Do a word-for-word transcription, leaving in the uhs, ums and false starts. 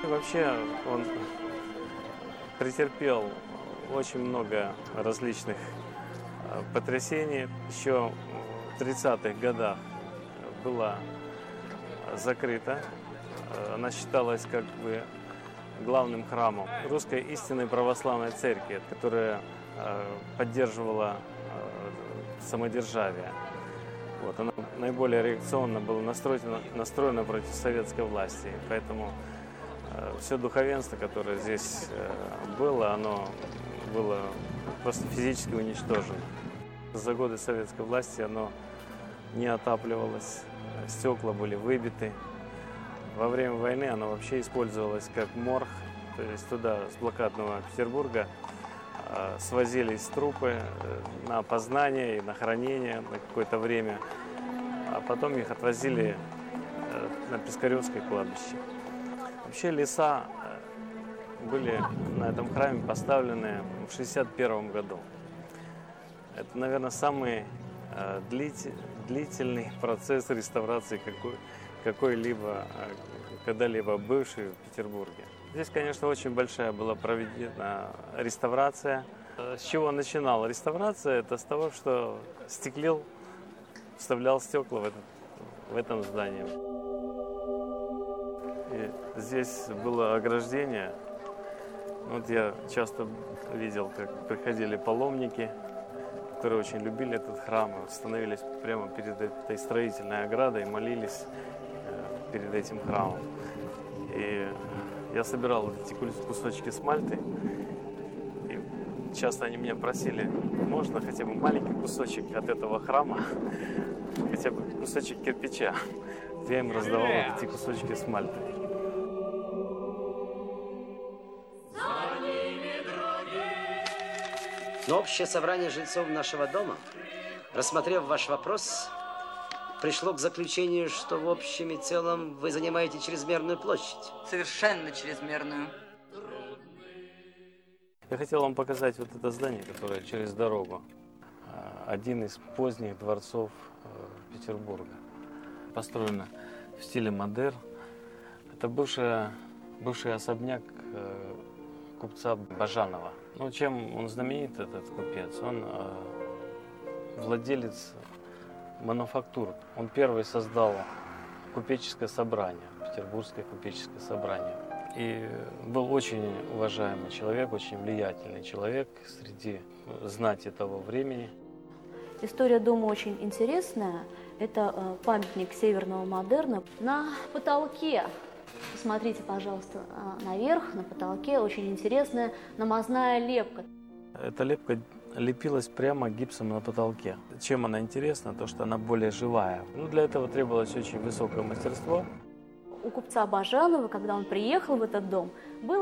И вообще он претерпел очень много различных потрясений. Еще в тридцатых годах была закрыта. Она считалась как бы главным храмом Русской истинной православной церкви, которая поддерживала самодержавие. Вот, она наиболее реакционно была настроена, настроена против советской власти. Поэтому э, все духовенство, которое здесь э, было, оно было просто физически уничтожено. За годы советской власти оно не отапливалось, стекла были выбиты. Во время войны оно вообще использовалось как морг. То есть туда, с блокадного Петербурга, э, свозились трупы э, на опознание и на хранение на какое-то время. А потом их отвозили на Пискаревское кладбище. Вообще леса были на этом храме поставлены в шестьдесят первом году. Это, наверное, самый длительный процесс реставрации какой, какой-либо, когда-либо бывший в Петербурге. Здесь, конечно, очень большая была проведена реставрация. С чего начинала реставрация? Это с того, что стеклил, вставлял стекла в, этот, в этом здании. И здесь было ограждение. Вот я часто видел, как приходили паломники, которые очень любили этот храм, становились прямо перед этой строительной оградой, молились перед этим храмом. И я собирал эти кусочки смальты. Часто они меня просили, можно хотя бы маленький кусочек от этого храма, хотя бы кусочек кирпича. Я им раздавал вот эти кусочки смальты. Но общее собрание жильцов нашего дома, рассмотрев ваш вопрос, пришло к заключению, что в общем и целом вы занимаете чрезмерную площадь. Совершенно чрезмерную. Я хотел вам показать вот это здание, которое через дорогу. Один из поздних дворцов Петербурга. Построено в стиле модерн. Это бывший, бывший особняк купца Бажанова. Ну, чем он знаменит, этот купец? Он владелец мануфактур. Он первый создал купеческое собрание, Петербургское купеческое собрание. И был очень уважаемый человек, очень влиятельный человек среди знати того времени. История дома очень интересная. Это памятник северного модерна. На потолке, посмотрите, пожалуйста, наверх, на потолке очень интересная намазная лепка. Эта лепка лепилась прямо гипсом на потолке. Чем она интересна? То, что она более живая. Ну, для этого требовалось очень высокое мастерство. У купца Бажанова, когда он приехал в этот дом, был